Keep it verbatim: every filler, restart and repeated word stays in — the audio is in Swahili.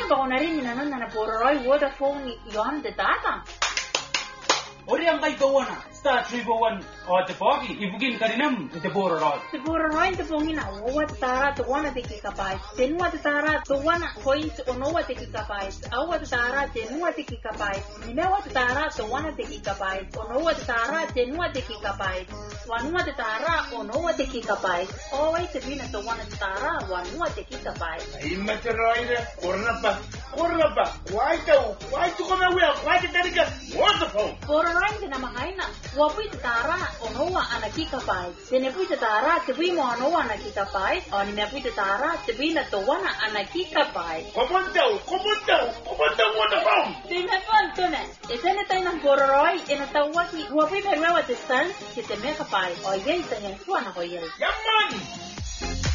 ba na rin na nan na Polaroid Vodafone yon de data. Ori ang kay gawa na, star three oh one o te pogi, ibugin ka rin nam, te Polaroid. Te Polaroid te pongin na, owa te tara, te wana te kikapay. Te nua te tara, te wana point onowa te kikapay. Awa te tara, te nua te kikapay. Nimewa te tara, te wana te kikapay. Onowa te tara, te nua te kikapay. Wanua te tara, onowa te kikapay. Oi te vina te wana te tara, wanua te kikapay. Ima te roide, korna pa, korna pa. Wai tau, wai tu kome wea, wai te tarika, Vodafone. Polaroid te namakaina, wapui te tara, onowa ana kikapay. Te ne pui te tara, te pui mo onowa ana kikapay. O ni mea pui te tara, te vina te wana ana kikapay. Komon tau, komon tau, komon tau Vodafone. Te me pantone, e tene tai ng Polaroid, e na tawaki, wapui me rewa te stan, ki te me kapay. O yei te nyan suana ko yei. Yaman!